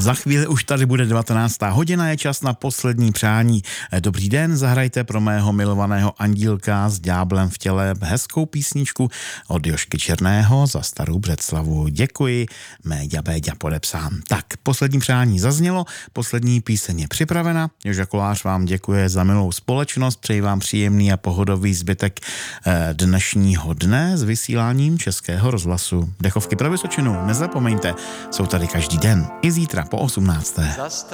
Za chvíli už tady bude 19. hodina, je čas na poslední přání. Dobrý den, zahrajte pro mého milovaného Andílka s ďáblem v těle hezkou písničku od Jožky Černého za Starou Břeclavu. Děkuji, Méďa Béďa podepsán. Tak, poslední přání zaznělo, poslední píseň je připravena. Joža Kolář vám děkuje za milou společnost, přeji vám příjemný a pohodový zbytek dnešního dne s vysíláním Českého rozhlasu. Dechovky pro Vysočinu, nezapomeňte, jsou tady každý den, i zítra po 18.